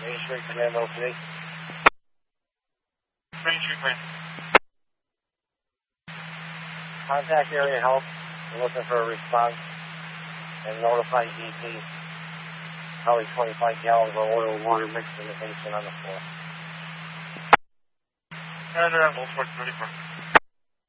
Main Street Command LP. Main Street, man. Contact area help. We're looking for a response and notify EP. Probably 25 gallons of oil and water mixed in the basement on the floor. And Volkswagen 34.